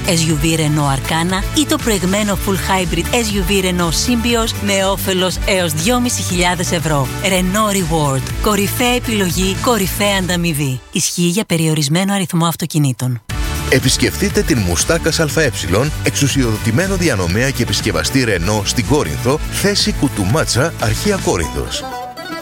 SUV Renault Arcana ή το προηγμένο Full Hybrid SUV Renault Symbioz με όφελος έως 2.500 ευρώ. Renault Reward. Κορυφαία επιλογή, κορυφαία ανταμοιβή. Ισχύει για περιορισμένο αριθμό αυτοκινήτων. Επισκεφτείτε την Μουστάκας ΑΕ, εξουσιοδοτημένο διανομέα και επισκευαστή Renault στην Κόρινθο, θέση Κουτουμάτσα, Αρχαία Κόρινθος.